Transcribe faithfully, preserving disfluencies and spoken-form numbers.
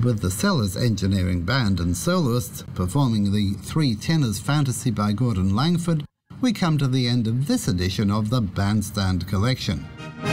With the Sellers Engineering Band and soloists performing the Three Tenors Fantasy by Gordon Langford, we come to the end of this edition of the Bandstand Collection.